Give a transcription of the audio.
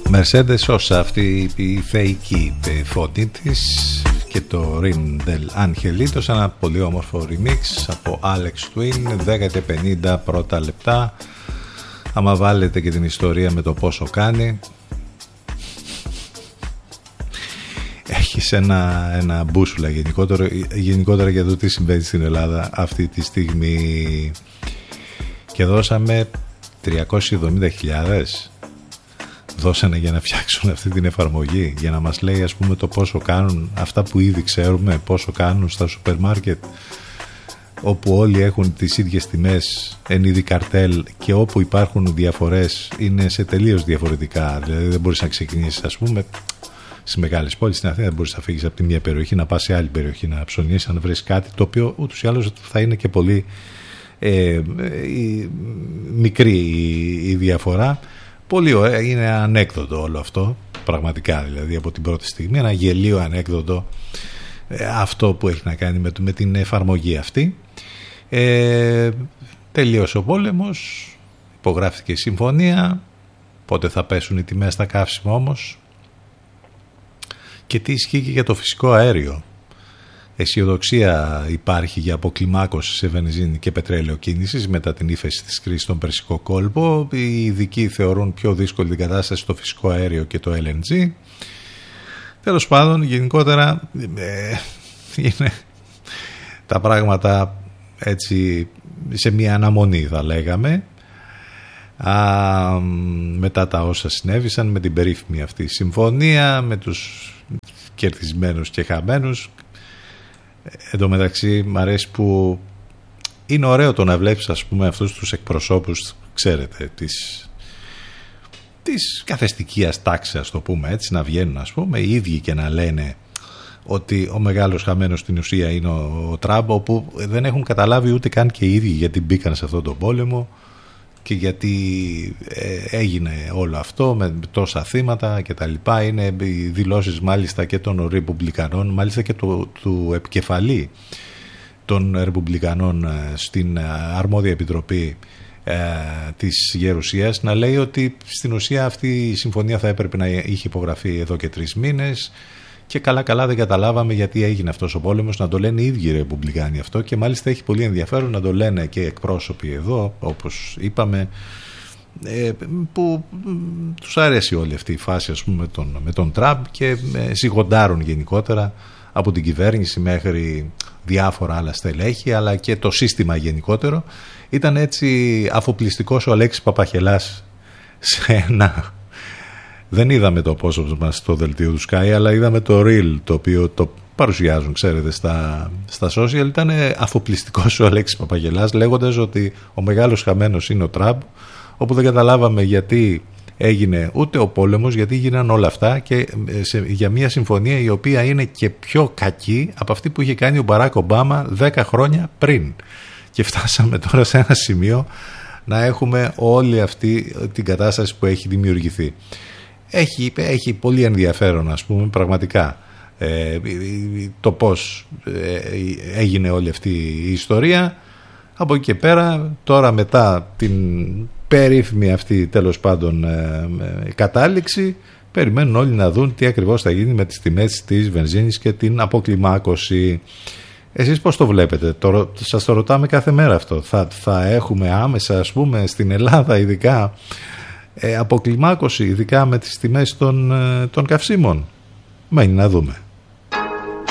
Mercedes Sosa, αυτή η θεϊκή φωνή της, και το Rin del Angelito, ένα πολύ όμορφο remix από Alex Twin. 10:50 πρώτα λεπτά. Άμα βάλετε και την ιστορία με το πόσο κάνει, έχεις ένα μπούσουλα γενικότερα για το τι συμβαίνει στην Ελλάδα αυτή τη στιγμή. Και δώσαμε 370.000 δώσανε για να φτιάξουν αυτή την εφαρμογή, για να μας λέει, ας πούμε, το πόσο κάνουν αυτά που ήδη ξέρουμε, πόσο κάνουν στα σούπερ μάρκετ, όπου όλοι έχουν τις ίδιες τιμές εν είδη καρτέλ, και όπου υπάρχουν διαφορές είναι σε τελείως διαφορετικά. Δηλαδή δεν μπορείς να ξεκινήσεις, ας πούμε, στις μεγάλες πόλεις, στην Αθήνα δεν μπορείς να φύγεις από τη μία περιοχή να πας σε άλλη περιοχή να ψωνίσεις, να βρεις κάτι το οποίο ούτως ή άλλως θα είναι και πολύ μικρή η διαφορά. Πολύ ωραία, είναι ανέκδοτο όλο αυτό, πραγματικά, δηλαδή από την πρώτη στιγμή, ένα γελίο ανέκδοτο αυτό που έχει να κάνει με την εφαρμογή αυτή. Τελείωσε ο πόλεμος, υπογράφηκε η συμφωνία, πότε θα πέσουν οι τιμές στα καύσιμα όμως, και τι ισχύει και για το φυσικό αέριο. Αισιοδοξία υπάρχει για αποκλιμάκωση σε βενζίνη και πετρέλαιο κίνησης μετά την ύφεση της κρίσης στον Περσικό κόλπο. Οι ειδικοί θεωρούν πιο δύσκολη την κατάσταση στο φυσικό αέριο και το LNG. Τέλος πάντων, γενικότερα είναι τα πράγματα έτσι σε μια αναμονή, θα λέγαμε, μετά τα όσα συνέβησαν με την περίφημη αυτή συμφωνία, με τους κερδισμένους και χαμένους. Εν τω μεταξύ μ' αρέσει που είναι ωραίο το να βλέπεις, ας πούμε, αυτούς τους εκπροσώπους, ξέρετε, της καθεστικίας τάξης, ας το πούμε έτσι, να βγαίνουν, ας πούμε, οι ίδιοι και να λένε ότι ο μεγάλος χαμένος στην ουσία είναι ο Τραμπ, όπου δεν έχουν καταλάβει ούτε καν και οι ίδιοι γιατί μπήκαν σε αυτόν τον πόλεμο και γιατί έγινε όλο αυτό με τόσα θύματα και τα λοιπά. Είναι οι δηλώσεις μάλιστα και των Ρεπουμπλικανών, μάλιστα και του επικεφαλή των Ρεπουμπλικανών στην αρμόδια επιτροπή της Γερουσίας, να λέει ότι στην ουσία αυτή η συμφωνία θα έπρεπε να είχε υπογραφεί εδώ και 3 μήνες, και καλά δεν καταλάβαμε γιατί έγινε αυτός ο πόλεμος. Να το λένε οι ίδιοι Ρεπουμπλικάνοι αυτό, και μάλιστα έχει πολύ ενδιαφέρον να το λένε και εκπρόσωποι εδώ, όπως είπαμε, που τους αρέσει όλη αυτή η φάση, ας πούμε, με τον Τραμπ, και σιγοντάρουν γενικότερα από την κυβέρνηση μέχρι διάφορα άλλα στελέχη, αλλά και το σύστημα γενικότερο. Ήταν έτσι αφοπλιστικός ο Αλέξης Παπαχελάς σε ένα... Δεν είδαμε το πόσο μας στο δελτίο του Sky, αλλά είδαμε το Reel, το οποίο το παρουσιάζουν, ξέρετε, στα social. Ήταν αφοπλιστικός ο Αλέξης Παπαγελάς, λέγοντας ότι ο μεγάλος χαμένος είναι ο Τραμπ, όπου δεν καταλάβαμε γιατί έγινε ούτε ο πόλεμος, γιατί έγιναν όλα αυτά, και για μια συμφωνία η οποία είναι και πιο κακή από αυτή που είχε κάνει ο Μπαράκ Ομπάμα 10 χρόνια πριν. Και φτάσαμε τώρα σε ένα σημείο να έχουμε όλη αυτή την κατάσταση που έχει δημιουργηθεί. Έχει πολύ ενδιαφέρον, ας πούμε, πραγματικά το πώς έγινε όλη αυτή η ιστορία. Από εκεί και πέρα, τώρα μετά την περίφημη αυτή, τέλος πάντων, κατάληξη, περιμένουν όλοι να δουν τι ακριβώς θα γίνει με τις τιμές της βενζίνης και την αποκλιμάκωση. Εσείς πώς το βλέπετε? Σας το ρωτάμε κάθε μέρα αυτό. Θα έχουμε άμεσα, ας πούμε, στην Ελλάδα ειδικά αποκλιμάκωση, ειδικά με τις τιμές των καυσίμων? Μένει να δούμε.